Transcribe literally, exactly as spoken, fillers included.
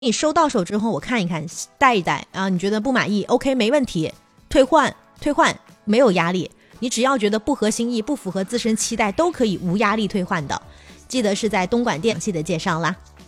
你收到手之后我看一看戴一戴啊，你觉得不满意 OK 没问题，退换退换没有压力，你只要觉得不合心意不符合自身期待都可以无压力退换的。记得是在东莞电器的介绍啦。